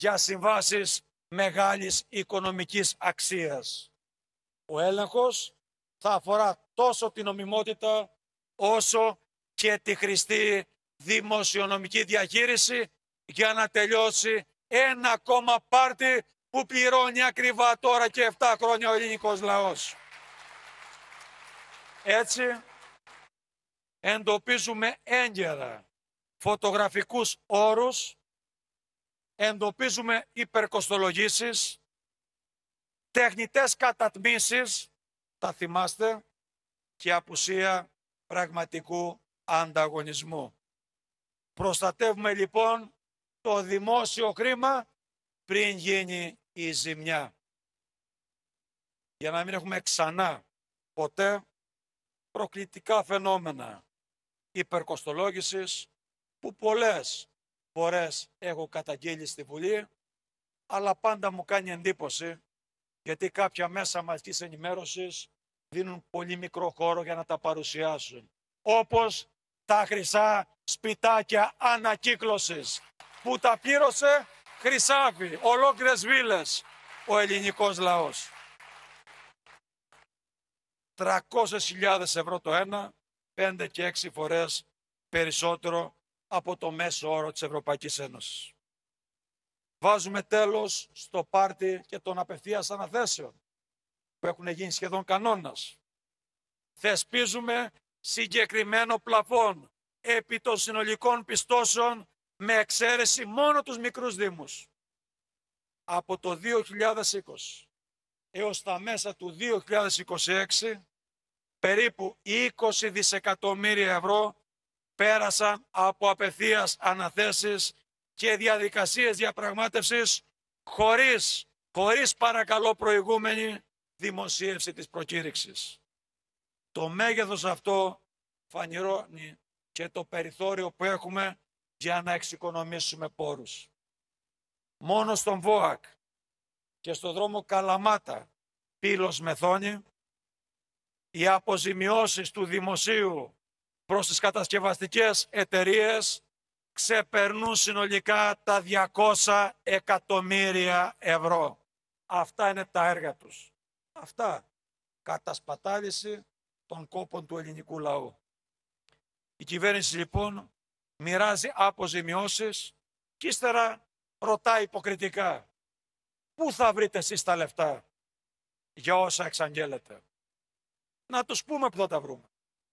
για συμβάσεις μεγάλης οικονομικής αξίας. Ο έλεγχος θα αφορά τόσο την νομιμότητα όσο και τη χρηστή δημοσιονομική διαχείριση για να τελειώσει ένα ακόμα πάρτι που πληρώνει ακριβά τώρα και 7 χρόνια ο ελληνικός λαός. Έτσι, εντοπίζουμε έγκαιρα φωτογραφικούς όρους, εντοπίζουμε υπερκοστολογήσεις, τεχνητές κατατμήσεις, τα θυμάστε, και απουσία πραγματικού ανταγωνισμού. Προστατεύουμε λοιπόν το δημόσιο χρήμα πριν γίνει η ζημιά. Για να μην έχουμε ξανά ποτέ προκλητικά φαινόμενα υπερκοστολόγησης που πολλές φορές έχω καταγγείλει στη Βουλή, αλλά πάντα μου κάνει εντύπωση γιατί κάποια μέσα μαζικής ενημέρωσης δίνουν πολύ μικρό χώρο για να τα παρουσιάσουν. Όπως τα χρυσά σπιτάκια ανακύκλωσης που τα πλήρωσε χρυσάφι, ολόκληρες βίλες ο ελληνικός λαός. 300.000 ευρώ το ένα, 5 και 6 φορές περισσότερο από το μέσο όρο της Ευρωπαϊκής Ένωσης. Βάζουμε τέλος στο πάρτι και των απευθείας αναθέσεων που έχουν γίνει σχεδόν κανόνας. Θεσπίζουμε συγκεκριμένο πλαφόν επί των συνολικών πιστώσεων με εξαίρεση μόνο τους μικρούς δήμους. Από το 2020 έως τα μέσα του 2026 περίπου 20 δισεκατομμύρια ευρώ πέρασαν από απευθείας αναθέσεις και διαδικασίες διαπραγμάτευσης χωρίς παρακαλώ προηγούμενη δημοσίευση της προκήρυξης. Το μέγεθος αυτό φανερώνει και το περιθώριο που έχουμε για να εξοικονομήσουμε πόρους. Μόνο στον ΒΟΑΚ και στο δρόμο Καλαμάτα Πύλος Μεθόνη οι αποζημιώσεις του δημοσίου προς τις κατασκευαστικές εταιρείες ξεπερνούν συνολικά τα 200 εκατομμύρια ευρώ. Αυτά είναι τα έργα τους. Αυτά. Κατασπατάληση των κόπων του ελληνικού λαού. Η κυβέρνηση λοιπόν μοιράζει αποζημιώσεις και ύστερα ρωτάει υποκριτικά πού θα βρείτε εσείς τα λεφτά για όσα εξαγγέλλετε. Να τους πούμε που θα τα βρούμε.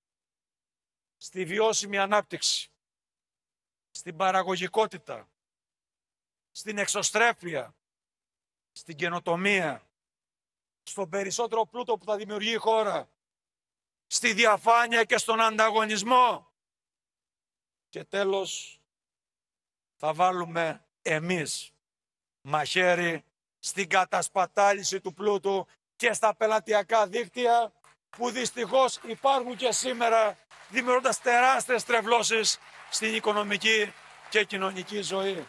Στη βιώσιμη ανάπτυξη, στην παραγωγικότητα, στην εξωστρέφεια, στην καινοτομία, στον περισσότερο πλούτο που θα δημιουργεί η χώρα, στη διαφάνεια και στον ανταγωνισμό. Και τέλος, θα βάλουμε εμείς μαχαίρι στην κατασπατάληση του πλούτου και στα πελατειακά δίκτυα που δυστυχώς υπάρχουν και σήμερα, δημιουργώντας τεράστιες τρευλώσεις στην οικονομική και κοινωνική ζωή.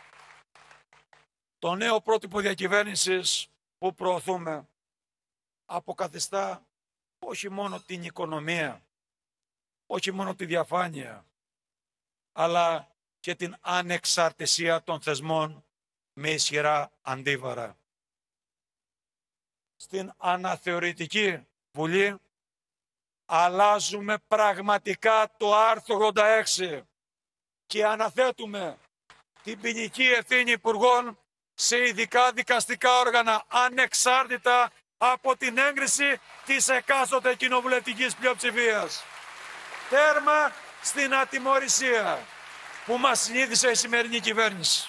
Το νέο πρότυπο διακυβέρνησης που προωθούμε αποκαθιστά όχι μόνο την οικονομία, όχι μόνο τη διαφάνεια, αλλά και την ανεξαρτησία των θεσμών με ισχυρά αντίβαρα. Στην αναθεωρητική Βουλή αλλάζουμε πραγματικά το άρθρο 86 και αναθέτουμε την ποινική ευθύνη υπουργών σε ειδικά δικαστικά όργανα ανεξάρτητα από την έγκριση της εκάστοτε κοινοβουλευτικής πλειοψηφίας. Τέρμα στην ατιμωρησία που μας συνήθισε η σημερινή κυβέρνηση.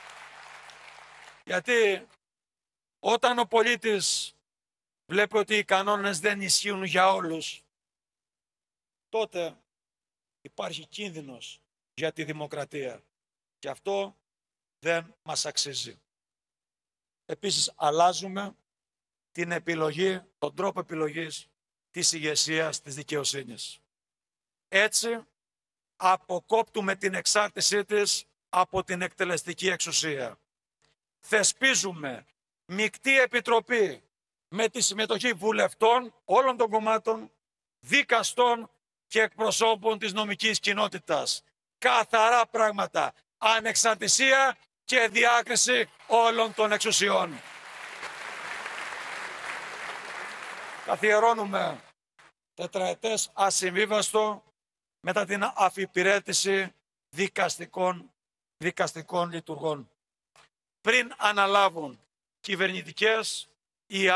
Γιατί όταν ο πολίτης βλέπει ότι οι κανόνες δεν ισχύουν για όλους, τότε υπάρχει κίνδυνος για τη δημοκρατία. Και αυτό δεν μας αξίζει. Επίσης, αλλάζουμε την επιλογή, τον τρόπο επιλογής της ηγεσίας της δικαιοσύνης. Έτσι, αποκόπτουμε την εξάρτησή της από την εκτελεστική εξουσία. Θεσπίζουμε μεικτή επιτροπή με τη συμμετοχή βουλευτών όλων των κομμάτων, δικαστών και εκπροσώπων της νομικής κοινότητας. Καθαρά πράγματα, ανεξαρτησία και διάκριση όλων των εξουσιών. Καθιερώνουμε τετραετές ασυμβίβαστο μετά την αφιπηρέτηση δικαστικών λειτουργών. Πριν αναλάβουν κυβερνητικές ή